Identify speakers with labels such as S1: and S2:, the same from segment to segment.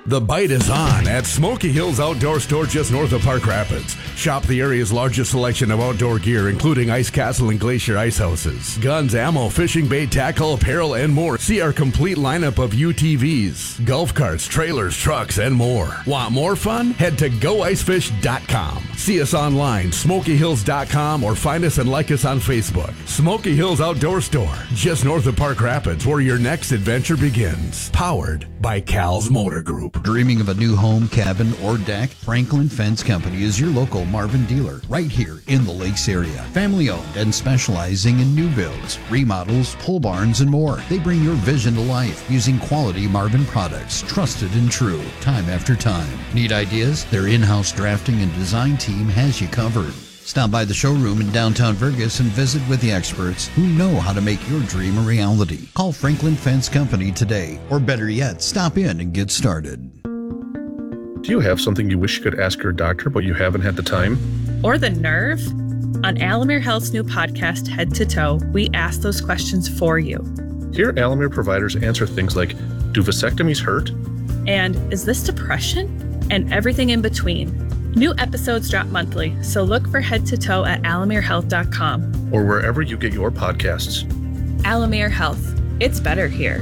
S1: The bite is on at Smoky Hills Outdoor Store just north of Park Rapids. Shop the area's largest selection of outdoor gear, including Ice Castle and Glacier ice houses, guns, ammo, fishing bait, tackle, apparel, and more. See our complete lineup of UTVs, golf carts, trailers, trucks, and more. Want more fun? Head to goicefish.com. See us online, smokyhills.com, or find us and like us on Facebook. Smoky Hills Outdoor Store, just north of Park Rapids, where your next adventure begins. Powered by Cal's Motor Group.
S2: Dreaming of a new home, cabin, or deck? Franklin Fence Company is your local Marvin dealer right here in the Lakes area. Family owned and specializing in new builds, remodels, pole barns, and more. They bring your vision to life using quality Marvin products, trusted and true, time after time. Need ideas? Their in-house drafting and design team has you covered. Stop by the showroom in downtown Vergas and visit with the experts who know how to make your dream a reality. Call Franklin Fence Company today, or better yet, stop in and get started.
S3: Do you have something you wish you could ask your doctor, but you haven't had the time?
S4: Or the nerve? On Alamere Health's new podcast, Head to Toe, we ask those questions for you.
S3: Here, Alamere providers answer things like, do vasectomies hurt?
S4: And is this depression? And everything in between. New episodes drop monthly, so look for Head to Toe at alamerehealth.com.
S3: Or wherever you get your podcasts.
S4: Alamere Health. It's better here.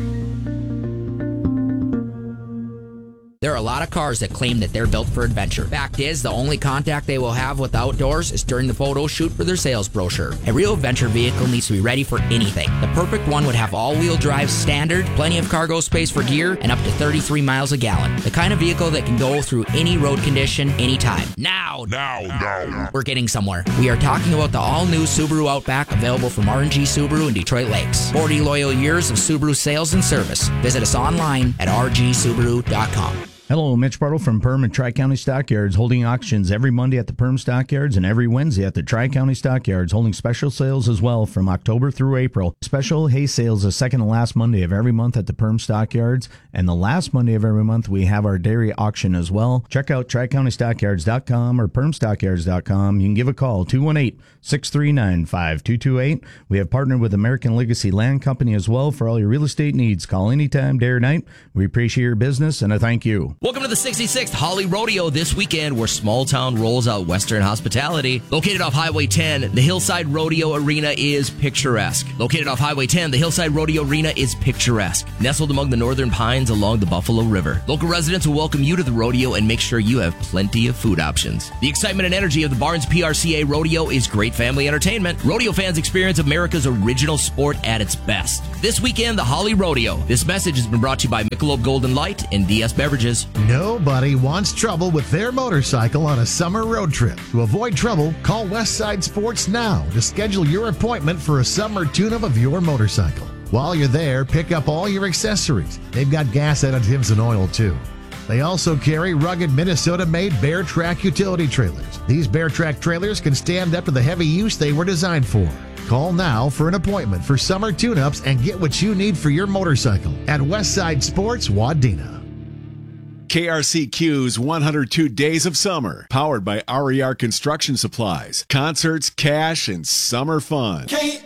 S5: There are a lot of cars that claim that they're built for adventure. Fact is, the only contact they will have with outdoors is during the photo shoot for their sales brochure. A real adventure vehicle needs to be ready for anything. The perfect one would have all-wheel drive standard, plenty of cargo space for gear, and up to 33 miles a gallon. The kind of vehicle that can go through any road condition, anytime. Now. We're getting somewhere. We are talking about the all-new Subaru Outback, available from R&G Subaru in Detroit Lakes. 40 loyal years of Subaru sales and service. Visit us online at rgsubaru.com.
S6: Hello, Mitch Bartle from Perm and Tri-County Stockyards, holding auctions every Monday at the Perm Stockyards and every Wednesday at the Tri-County Stockyards, holding special sales as well from October through April. Special hay sales the second to last Monday of every month at the Perm Stockyards, and the last Monday of every month we have our dairy auction as well. Check out TriCountyStockyards.com or PermStockyards.com. You can give a call, 218-639-5228. We have partnered with American Legacy Land Company as well for all your real estate needs. Call anytime, day or night. We appreciate your business, and I thank you.
S7: Welcome to the 66th Holly Rodeo this weekend, where small town rolls out Western hospitality. Located off Highway 10, the Hillside Rodeo Arena is picturesque. Located off Highway 10, the Hillside Rodeo Arena is picturesque. Nestled among the northern pines along the Buffalo River. Local residents will welcome you to the rodeo and make sure you have plenty of food options. The excitement and energy of the Barnes PRCA Rodeo is great family entertainment. Rodeo fans experience America's original sport at its best. This weekend, the Holly Rodeo. This message has been brought to you by Michelob Golden Light and DS Beverages.
S8: Nobody wants trouble with their motorcycle on a summer road trip. To avoid trouble, call Westside Sports now to schedule your appointment for a summer tune-up of your motorcycle. While you're there, pick up all your accessories. They've got gas additives and oil too. They also carry rugged Minnesota-made Bear Track utility trailers. These Bear Track trailers can stand up to the heavy use they were designed for. Call now for an appointment for summer tune-ups and get what you need for your motorcycle at Westside Sports, Wadena.
S9: KRCQ's 102 Days of Summer, powered by RER Construction Supplies. Concerts, cash, and summer fun.